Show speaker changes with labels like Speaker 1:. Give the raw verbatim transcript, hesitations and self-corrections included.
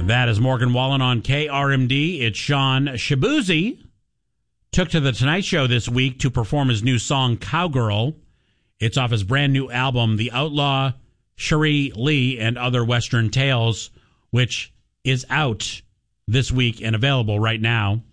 Speaker 1: That is Morgan Wallen on K R M D. It's Sean Shabuzi. Took to The Tonight Show this week to perform his new song, Cowgirl. It's off his brand new album, The Outlaw, Cherie Lee, and Other Western Tales, which is out this week and available right now.